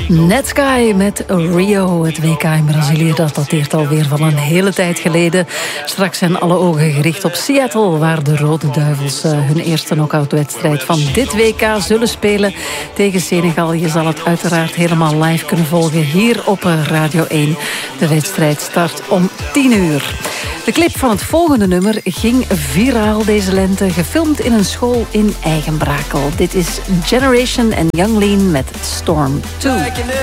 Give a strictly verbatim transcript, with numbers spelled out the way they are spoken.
Netsky met Rio. Het W K in Brazilië, dat dateert alweer van een hele tijd geleden. Straks zijn alle ogen gericht op Seattle, waar de Rode Duivels uh, hun eerste knock-outwedstrijd van dit W K zullen spelen tegen Senegal. Je zal het uiteraard helemaal live kunnen volgen hier op Radio één. De wedstrijd start om tien uur. De clip van het volgende nummer ging viraal deze lente, gefilmd in een school in Eigenbrakel. Dit is Generation en Young Lean met Storm twee.